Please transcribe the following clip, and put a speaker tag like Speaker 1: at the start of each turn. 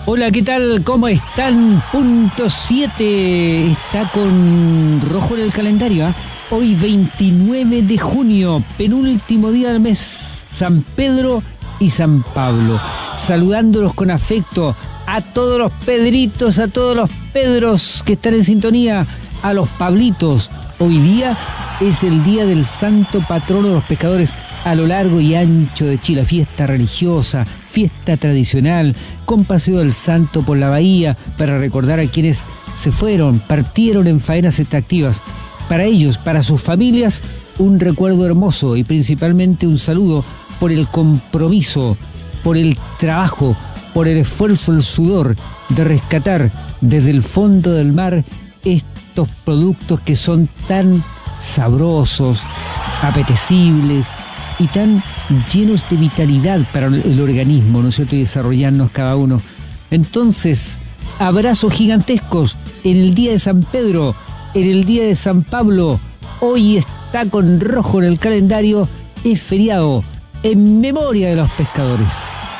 Speaker 1: Hola, ¿qué tal? ¿Cómo están? Punto 7 está con rojo en el calendario, ¿eh? Hoy 29 de junio, penúltimo día del mes, San Pedro y San Pablo. Saludándolos con afecto a todos los Pedritos, a todos los Pedros que están en sintonía, a los Pablitos. Hoy día es el día del santo patrono de los pescadores a lo largo y ancho de Chile. Fiesta religiosa, fiesta tradicional, con paseo del santo por la bahía para recordar a quienes se fueron, partieron en faenas extractivas. Para ellos, para sus familias, un recuerdo hermoso y principalmente un saludo por el compromiso, por el trabajo, por el esfuerzo, el sudor de rescatar desde el fondo del mar estos productos que son tan sabrosos, apetecibles y tan llenos de vitalidad para el organismo, ¿no es cierto? Y desarrollarnos cada uno. Entonces, abrazos gigantescos en el día de San Pedro, en el día de San Pablo. Hoy está con rojo en el calendario, es feriado en memoria de los pescadores.